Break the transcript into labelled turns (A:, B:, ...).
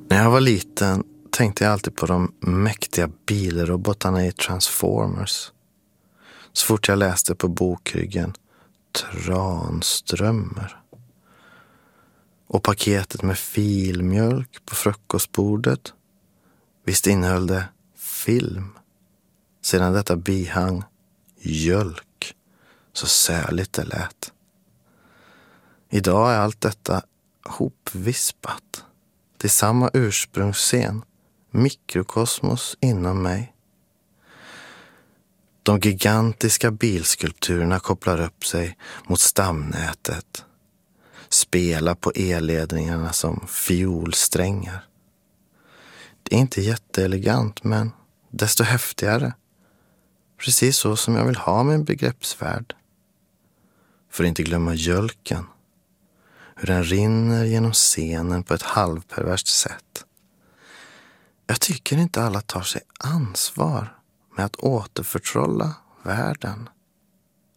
A: När jag var liten tänkte jag alltid på de mäktiga bilrobotarna i Transformers. Så fort jag läste på bokryggen Tranströmer. Och paketet med filmjölk på frukostbordet. Visst innehöll det film. Sedan detta bihang mjölk. Så säligt det lät. Idag är allt detta hopvispat till samma ursprungsscen, mikrokosmos inom mig. De gigantiska bilskulpturerna kopplar upp sig mot stamnätet, spelar på elledningarna som fiolsträngar. Det är inte jätteelegant, men desto häftigare. Precis så som jag vill ha min begreppsvärld. För att inte glömma mjölken. Hur den rinner genom scenen på ett halvperverst sätt. Jag tycker inte alla tar sig ansvar med att återförtrolla världen.